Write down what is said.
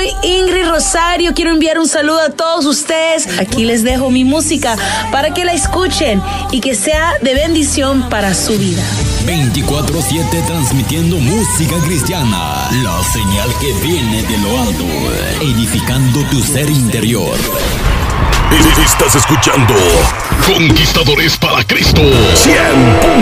soy Ingrid Rosario. Quiero enviar un saludo a todos ustedes. Aquí les dejo mi música para que la escuchen y que sea de bendición para su vida. 24/7 transmitiendo música cristiana. La señal que viene de lo alto, edificando tu ser interior. Estás escuchando Conquistadores para Cristo 100.9.